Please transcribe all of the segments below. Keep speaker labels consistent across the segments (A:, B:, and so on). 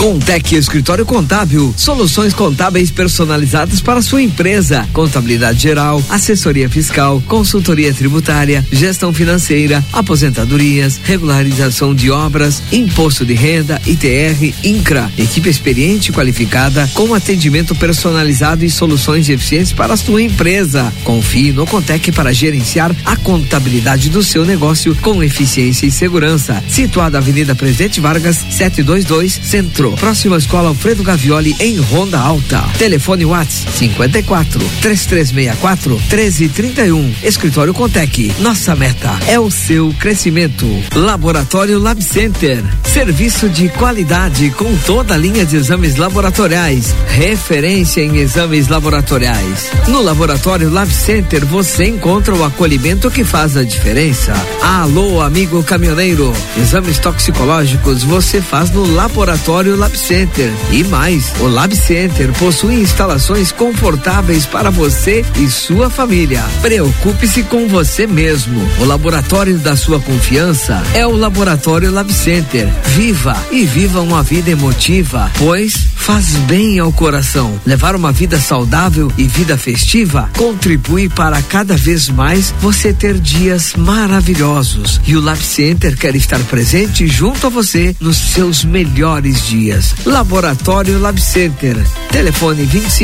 A: Contec Escritório Contábil, soluções contábeis personalizadas para a sua empresa, contabilidade geral, assessoria fiscal, consultoria tributária, gestão financeira, aposentadorias, regularização de obras, imposto de renda, ITR, INCRA, equipe experiente e qualificada com atendimento personalizado e soluções eficientes para a sua empresa. Confie no Contec para gerenciar a contabilidade do seu negócio com eficiência e segurança. Situado na Avenida Presidente Vargas, 722, Centro, próxima à Escola Alfredo Gavioli, em Ronda Alta. Telefone WhatsApp 54 3364 1331. Escritório Contec. Nossa meta é o seu crescimento. Laboratório Lab Center. Serviço de qualidade com toda a linha de exames laboratoriais. Referência em exames laboratoriais. No Laboratório Lab Center você encontra o acolhimento que faz a diferença. Alô, amigo caminhoneiro. Exames toxicológicos você faz no Laboratório Lab Center. E mais, o Lab Center possui instalações confortáveis para você e sua família. Preocupe-se com você mesmo. O laboratório da sua confiança é o Laboratório Lab Center. Viva e viva uma vida emotiva, pois faz bem ao coração. Levar uma vida saudável e vida festiva contribui para cada vez mais você ter dias maravilhosos. E o Lab Center quer estar presente junto a você nos seus melhores dias. Laboratório Lab Center. Telefone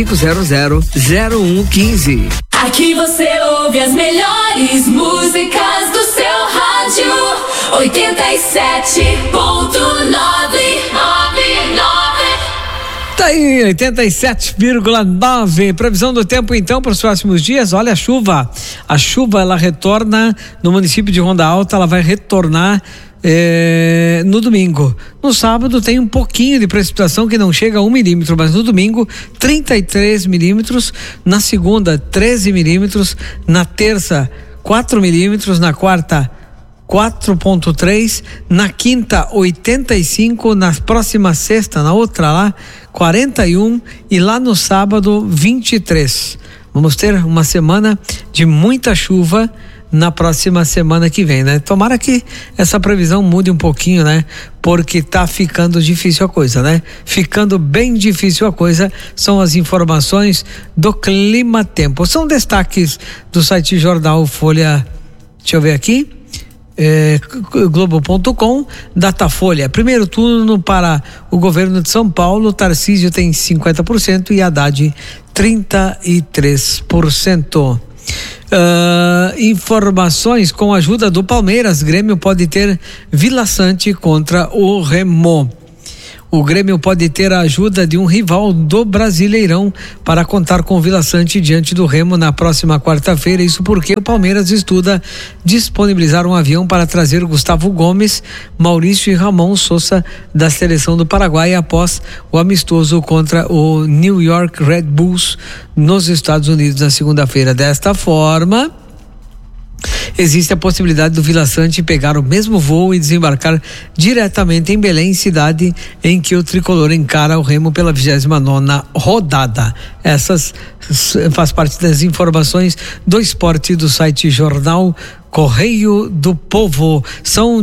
A: 2500-0115.
B: Aqui você ouve as melhores músicas do seu rádio. 87.999.
C: Tá aí, 87,9. Previsão do tempo então para os próximos dias. Olha a chuva. A chuva ela retorna no município de Ronda Alta, ela vai retornar no domingo. No sábado tem um pouquinho de precipitação que não chega a 1 milímetro, mas no domingo 33 milímetros, na segunda 13 milímetros, na terça 4 milímetros, na quarta 4,3, na quinta 85, na próxima sexta, na outra lá 41 e lá no sábado 23. Vamos ter uma semana de muita chuva na próxima semana que vem, né? Tomara que essa previsão mude um pouquinho, né? Porque tá ficando difícil a coisa, né? Ficando bem difícil a coisa, são as informações do Clima Tempo. São destaques do site Jornal Folha, deixa eu ver aqui, Globo.com, Datafolha. Primeiro turno para o governo de São Paulo, Tarcísio tem 50% e Haddad 33%. Informações: com a ajuda do Palmeiras, Grêmio pode ter Vila Sante contra o Remo. O Grêmio pode ter a ajuda de um rival do Brasileirão para contar com o Vila Sante diante do Remo na próxima quarta-feira. Isso porque o Palmeiras estuda disponibilizar um avião para trazer Gustavo Gomes, Maurício e Ramon Sousa da seleção do Paraguai após o amistoso contra o New York Red Bulls nos Estados Unidos na segunda-feira. Desta forma, existe a possibilidade do Vila Sante pegar o mesmo voo e desembarcar diretamente em Belém, cidade em que o tricolor encara o Remo pela 29ª rodada. Essas faz parte das informações do esporte do site Jornal Correio do Povo. São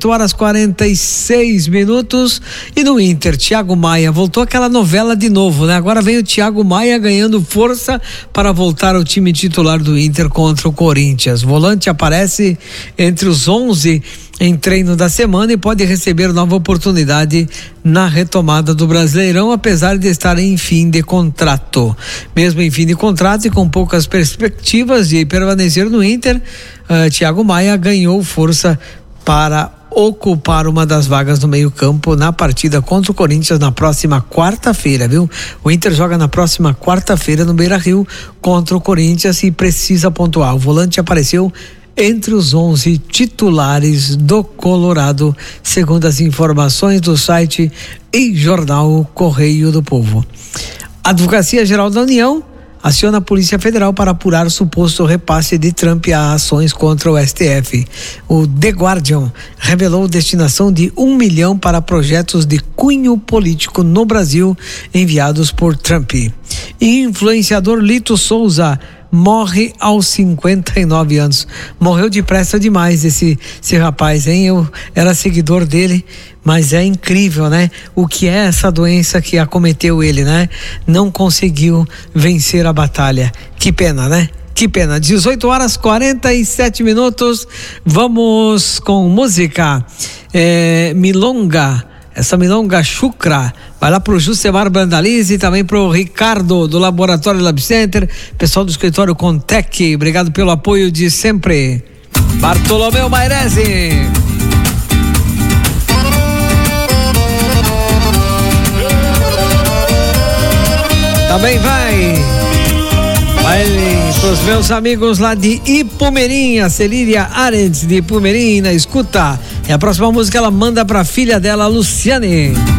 C: 18h46 e no Inter, Thiago Maia voltou aquela novela de novo, né? Agora vem o Thiago Maia ganhando força para voltar ao time titular do Inter contra o Corinthians. Volante aparece entre os 11 em treino da semana e pode receber nova oportunidade na retomada do Brasileirão, apesar de estar em fim de contrato. Mesmo em fim de contrato e com poucas perspectivas de permanecer no Inter, Thiago Maia ganhou força para ocupar uma das vagas no meio-campo na partida contra o Corinthians na próxima quarta-feira, viu? O Inter joga na próxima quarta-feira no Beira-Rio contra o Corinthians e precisa pontuar. O volante apareceu entre os 11 titulares do Colorado, segundo as informações do site e jornal Correio do Povo. A Advocacia Geral da União aciona a Polícia Federal para apurar o suposto repasse de Trump a ações contra o STF. O The Guardian revelou destinação de 1 milhão para projetos de cunho político no Brasil enviados por Trump. E influenciador Lito Souza morre aos 59 anos. Morreu depressa demais esse rapaz, hein? Eu era seguidor dele, Mas é incrível, né? O que é essa doença que acometeu ele, né? Não conseguiu vencer a batalha. Que pena, né? Que pena. 18h47. Vamos com música. Milonga. Essa milonga chucra. Vai lá pro Jusemar Brandalize e também pro Ricardo do Laboratório Lab Center. Pessoal do escritório Contec. Obrigado pelo apoio de sempre. Bartolomeu Mairesi. Também vai pros meus amigos lá de Ipumirim, a Celíria Arends de Ipumirim, na escuta. E a próxima música ela manda pra filha dela, Luciane.